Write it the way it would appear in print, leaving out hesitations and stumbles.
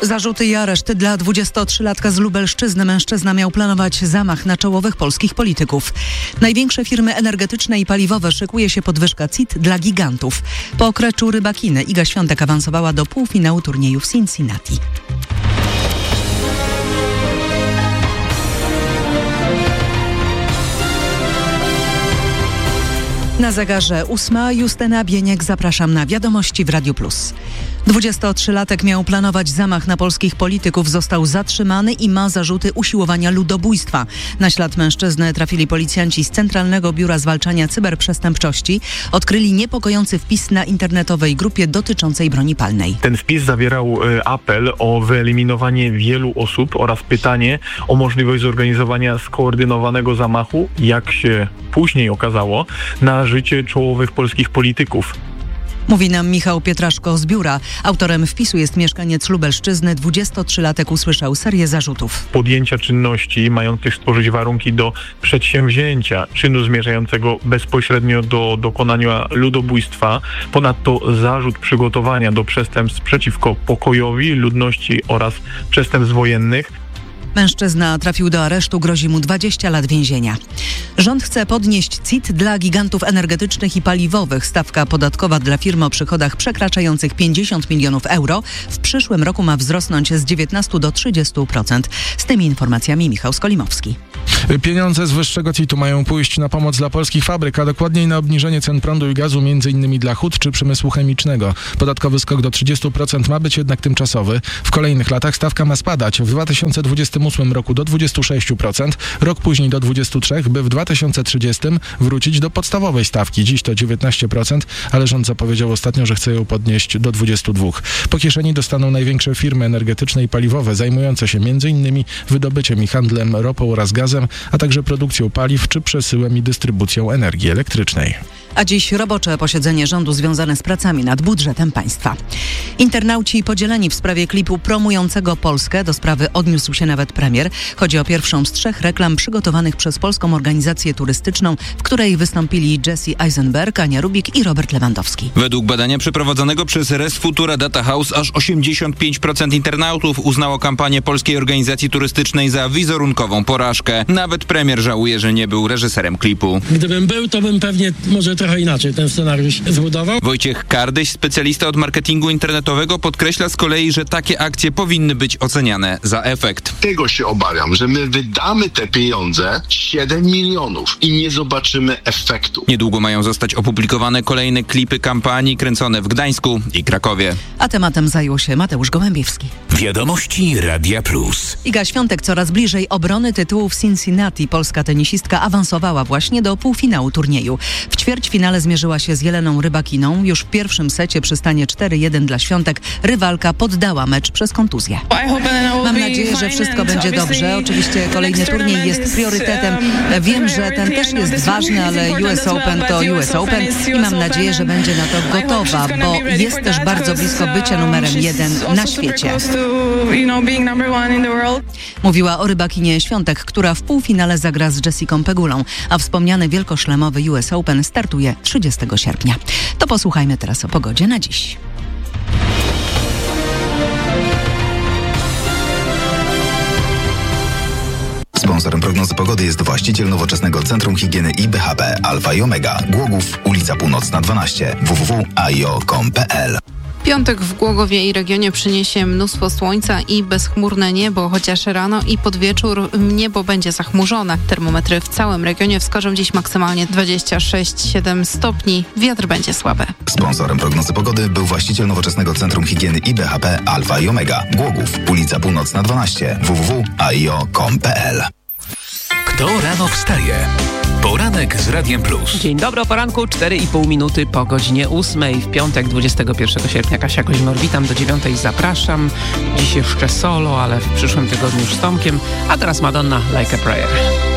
Zarzuty i areszt dla 23-latka z Lubelszczyzny. Mężczyzna miał planować zamach na czołowych polskich polityków. Największe firmy energetyczne i paliwowe szykuje się podwyżka CIT dla gigantów. Po okreczu rybakiny Iga Świątek awansowała do półfinału turnieju w Cincinnati. Na zegarze 8:00. Justyna Bieniek, zapraszam na Wiadomości w Radiu Plus. 23-latek miał planować zamach na polskich polityków, został zatrzymany i ma zarzuty usiłowania ludobójstwa. Na ślad mężczyzny trafili policjanci z Centralnego Biura Zwalczania Cyberprzestępczości. Odkryli niepokojący wpis na internetowej grupie dotyczącej broni palnej. Ten wpis zawierał apel o wyeliminowanie wielu osób oraz pytanie o możliwość zorganizowania skoordynowanego zamachu, jak się później okazało, na życie czołowych polskich polityków. Mówi nam Michał Pietraszko z biura. Autorem wpisu jest mieszkaniec Lubelszczyzny. 23-latek usłyszał serię zarzutów. Podjęcia czynności mających stworzyć warunki do przedsięwzięcia czynu zmierzającego bezpośrednio do dokonania ludobójstwa. Ponadto zarzut przygotowania do przestępstw przeciwko pokojowi, ludności oraz przestępstw wojennych. Mężczyzna trafił do aresztu, grozi mu 20 lat więzienia. Rząd chce podnieść CIT dla gigantów energetycznych i paliwowych. Stawka podatkowa dla firm o przychodach przekraczających 50 milionów euro w przyszłym roku ma wzrosnąć z 19 do 30%. Z tymi informacjami Michał Skolimowski. Pieniądze z wyższego CIT-u mają pójść na pomoc dla polskich fabryk, a dokładniej na obniżenie cen prądu i gazu, m.in. dla hut czy przemysłu chemicznego. Podatkowy skok do 30% ma być jednak tymczasowy. W kolejnych latach stawka ma spadać. W 2028 roku do 26%, rok później do 23%, by w 2030 wrócić do podstawowej stawki. Dziś to 19%, ale rząd zapowiedział ostatnio, że chce ją podnieść do 22%. Po kieszeni dostaną największe firmy energetyczne i paliwowe, zajmujące się m.in. wydobyciem i handlem ropą oraz gazem, a także produkcją paliw czy przesyłem i dystrybucją energii elektrycznej. A dziś robocze posiedzenie rządu związane z pracami nad budżetem państwa. Internauci podzieleni w sprawie klipu promującego Polskę. Do sprawy odniósł się nawet premier. Chodzi o pierwszą z 3 reklam przygotowanych przez Polską Organizację Turystyczną, w której wystąpili Jesse Eisenberg, Ania Rubik i Robert Lewandowski. Według badania przeprowadzonego przez Res Futura Data House aż 85% internautów uznało kampanię Polskiej Organizacji Turystycznej za wizerunkową porażkę. Nawet premier żałuje, że nie był reżyserem klipu. Gdybym był, to bym pewnie może trochę inaczej ten scenariusz zbudował. Wojciech Kardyś, specjalista od marketingu internetowego, podkreśla z kolei, że takie akcje powinny być oceniane za efekt. Tego się obawiam, że my wydamy te pieniądze 7 milionów i nie zobaczymy efektu. Niedługo mają zostać opublikowane kolejne klipy kampanii kręcone w Gdańsku i Krakowie. A tematem zajął się Mateusz Gołębiewski. Wiadomości Radia Plus. Iga Świątek coraz bliżej obrony tytułu w Cincinnati. Polska tenisistka awansowała właśnie do półfinału turnieju. W ćwierćfinale zmierzyła się z Jeleną Rybakiną. Już w pierwszym secie przy stanie 4-1 dla Świątek rywalka poddała mecz przez kontuzję. Mam nadzieję, że wszystko będzie dobrze. Oczywiście kolejny turniej jest priorytetem. Wiem, że ten też jest ważny, ale US Open to US Open i mam nadzieję, że będzie na to gotowa, bo jest też bardzo blisko bycia numerem 1 na świecie. Mówiła o Rybakinie Świątek, która w półfinale zagra z Jessiką Pegulą, a wspomniany wielkoszlemowy US Open startuje 30 sierpnia. To posłuchajmy teraz o pogodzie na dziś. Sponsorem prognozy pogody jest właściciel nowoczesnego Centrum Higieny i BHP Alfa i Omega. Głogów, ulica Północna 12, www.aio.com.pl. Piątek w Głogowie i regionie przyniesie mnóstwo słońca i bezchmurne niebo, chociaż rano i pod wieczór niebo będzie zachmurzone. Termometry w całym regionie wskażą dziś maksymalnie 26,7 stopni. Wiatr będzie słaby. Sponsorem prognozy pogody był właściciel nowoczesnego Centrum Higieny i BHP Alfa i Omega. Głogów, ulica Północna 12, www.aio.com.pl. Kto rano wstaje? Poranek z Radiem Plus. Dzień dobry, o poranku, 4,5 minuty po godzinie 8. W piątek 21 sierpnia Kasia Koźmor, witam, do 9 zapraszam. Dziś jeszcze solo, ale w przyszłym tygodniu już z Tomkiem. A teraz Madonna, Like a Prayer.